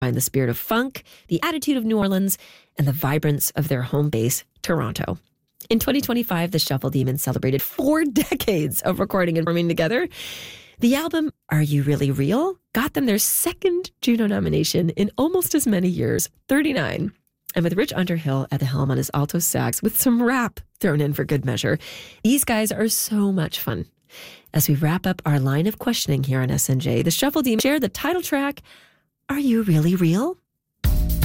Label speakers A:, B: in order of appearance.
A: Find the spirit of funk, the attitude of New Orleans, and the vibrance of their home base, Toronto. In 2025, the Shuffle Demons celebrated 4 decades of recording and performing together. The album, Are You Really Real?, got them their second Juno nomination in almost as many years, 39. And with Rich Underhill at the helm on his alto sax, with some rap thrown in for good measure, these guys are so much fun. As we wrap up our line of questioning here on SNJ, the Shuffle Demons share the title track, Are You Really Real?